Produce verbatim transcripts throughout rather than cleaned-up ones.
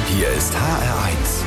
Hier ist H R eins.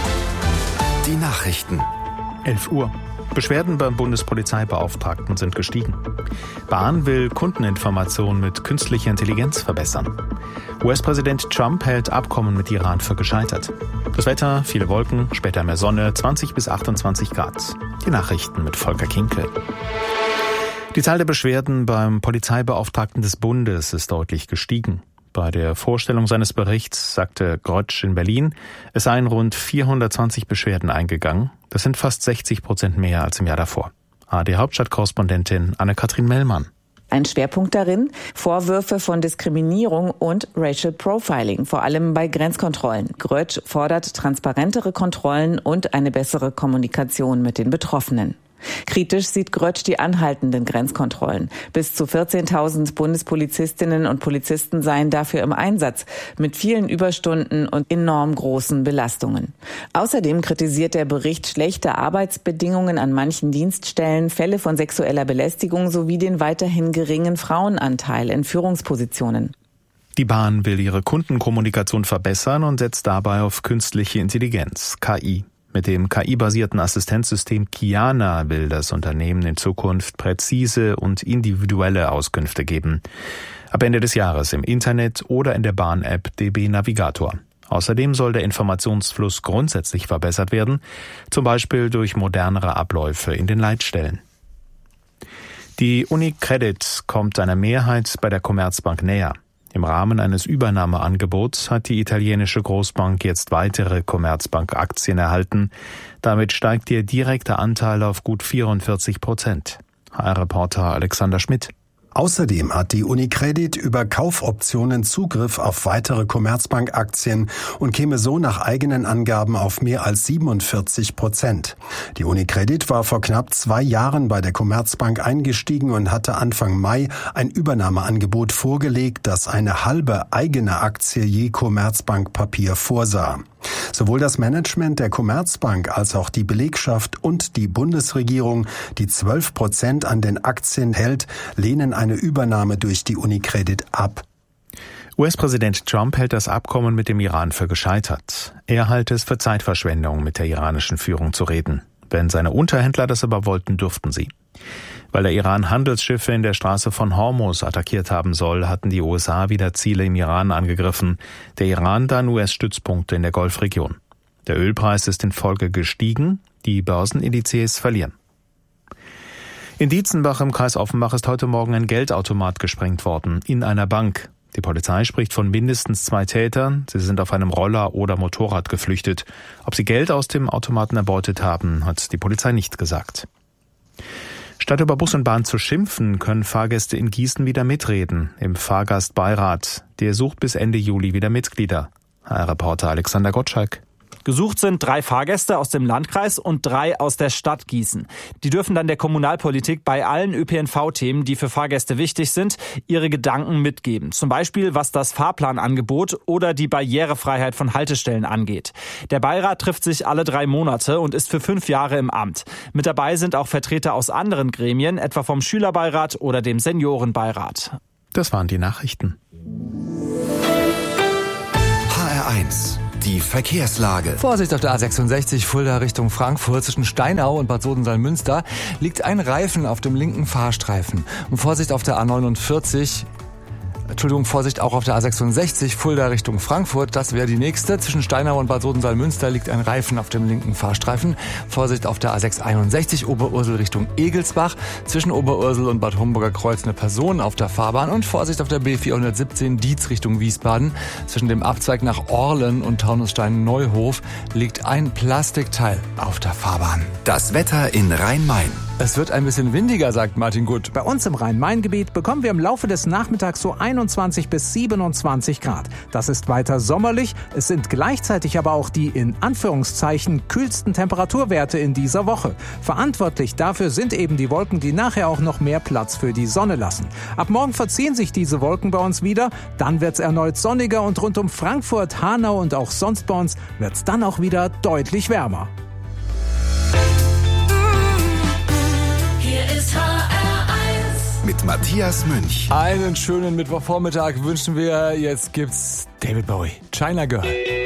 Die Nachrichten. elf Uhr. Beschwerden beim Bundespolizeibeauftragten sind gestiegen. Bahn will Kundeninformationen mit künstlicher Intelligenz verbessern. U S-Präsident Trump hält Abkommen mit Iran für gescheitert. Das Wetter, viele Wolken, später mehr Sonne, zwanzig bis achtundzwanzig Grad. Die Nachrichten mit Volker Kinkel. Die Zahl der Beschwerden beim Polizeibeauftragten des Bundes ist deutlich gestiegen. Bei der Vorstellung seines Berichts sagte Grötsch in Berlin, es seien rund vierhundertzwanzig Beschwerden eingegangen. Das sind fast sechzig Prozent mehr als im Jahr davor. A R D-Hauptstadtkorrespondentin Anne-Kathrin Mellmann. Ein Schwerpunkt darin, Vorwürfe von Diskriminierung und Racial Profiling, vor allem bei Grenzkontrollen. Grötsch fordert transparentere Kontrollen und eine bessere Kommunikation mit den Betroffenen. Kritisch sieht Grötsch die anhaltenden Grenzkontrollen. Bis zu vierzehntausend Bundespolizistinnen und Polizisten seien dafür im Einsatz, mit vielen Überstunden und enorm großen Belastungen. Außerdem kritisiert der Bericht schlechte Arbeitsbedingungen an manchen Dienststellen, Fälle von sexueller Belästigung sowie den weiterhin geringen Frauenanteil in Führungspositionen. Die Bahn will ihre Kundenkommunikation verbessern und setzt dabei auf künstliche Intelligenz, K I. Mit dem K I-basierten Assistenzsystem Kyana will das Unternehmen in Zukunft präzise und individuelle Auskünfte geben. Ab Ende des Jahres im Internet oder in der Bahn-App D B Navigator. Außerdem soll der Informationsfluss grundsätzlich verbessert werden, zum Beispiel durch modernere Abläufe in den Leitstellen. Die UniCredit kommt einer Mehrheit bei der Commerzbank näher. Im Rahmen eines Übernahmeangebots hat die italienische Großbank jetzt weitere Commerzbank-Aktien erhalten. Damit steigt ihr direkter Anteil auf gut vierundvierzig Prozent. H R-Reporter Alexander Schmidt. Außerdem hat die UniCredit über Kaufoptionen Zugriff auf weitere Commerzbank-Aktien und käme so nach eigenen Angaben auf mehr als siebenundvierzig Prozent. Die UniCredit war vor knapp zwei Jahren bei der Commerzbank eingestiegen und hatte Anfang Mai ein Übernahmeangebot vorgelegt, das eine halbe eigene Aktie je Commerzbank-Papier vorsah. Sowohl das Management der Commerzbank als auch die Belegschaft und die Bundesregierung, die zwölf Prozent an den Aktien hält, lehnen eine Übernahme durch die UniCredit ab. U S-Präsident Trump hält das Abkommen mit dem Iran für gescheitert. Er halte es für Zeitverschwendung, mit der iranischen Führung zu reden. Wenn seine Unterhändler das aber wollten, durften sie. Weil der Iran Handelsschiffe in der Straße von Hormuz attackiert haben soll, hatten die U S A wieder Ziele im Iran angegriffen. Der Iran dann U S-Stützpunkte in der Golfregion. Der Ölpreis ist in Folge gestiegen, die Börsenindizes verlieren. In Dietzenbach im Kreis Offenbach ist heute Morgen ein Geldautomat gesprengt worden, in einer Bank. Die Polizei spricht von mindestens zwei Tätern. Sie sind auf einem Roller oder Motorrad geflüchtet. Ob sie Geld aus dem Automaten erbeutet haben, hat die Polizei nicht gesagt. Statt über Bus und Bahn zu schimpfen, können Fahrgäste in Gießen wieder mitreden. Im Fahrgastbeirat. Der sucht bis Ende Juli wieder Mitglieder. H R-Reporter Alexander Gottschalk. Gesucht sind drei Fahrgäste aus dem Landkreis und drei aus der Stadt Gießen. Die dürfen dann der Kommunalpolitik bei allen Ö P N V-Themen, die für Fahrgäste wichtig sind, ihre Gedanken mitgeben. Zum Beispiel, was das Fahrplanangebot oder die Barrierefreiheit von Haltestellen angeht. Der Beirat trifft sich alle drei Monate und ist für fünf Jahre im Amt. Mit dabei sind auch Vertreter aus anderen Gremien, etwa vom Schülerbeirat oder dem Seniorenbeirat. Das waren die Nachrichten. H R eins. Die Verkehrslage. Vorsicht auf der A sechsundsechzig Fulda Richtung Frankfurt. Zwischen Steinau und Bad Sodensalm-Münster liegt ein Reifen auf dem linken Fahrstreifen. Und Vorsicht auf der A neunundvierzig. Entschuldigung, Vorsicht auch auf der A sechsundsechzig Fulda Richtung Frankfurt. Das wäre die nächste. Zwischen Steinau und Bad Sodensalm-Münster liegt ein Reifen auf dem linken Fahrstreifen. Vorsicht auf der A sechshunderteinundsechzig Oberursel Richtung Egelsbach. Zwischen Oberursel und Bad Homburger Kreuz eine Person auf der Fahrbahn. Und Vorsicht auf der B vierhundertsiebzehn Dietz Richtung Wiesbaden. Zwischen dem Abzweig nach Orlen und Taunusstein-Neuhof liegt ein Plastikteil auf der Fahrbahn. Das Wetter in Rhein-Main. Es wird ein bisschen windiger, sagt Martin Gut. Bei uns im Rhein-Main-Gebiet bekommen wir im Laufe des Nachmittags so einundzwanzig bis siebenundzwanzig Grad. Das ist weiter sommerlich. Es sind gleichzeitig aber auch die in Anführungszeichen kühlsten Temperaturwerte in dieser Woche. Verantwortlich dafür sind eben die Wolken, die nachher auch noch mehr Platz für die Sonne lassen. Ab morgen verziehen sich diese Wolken bei uns wieder. Dann wird es erneut sonniger und rund um Frankfurt, Hanau und auch sonst bei uns wird es dann auch wieder deutlich wärmer. Mit Matthias Münch. Einen schönen Mittwochvormittag wünschen wir. Jetzt gibt's David Bowie, China Girl.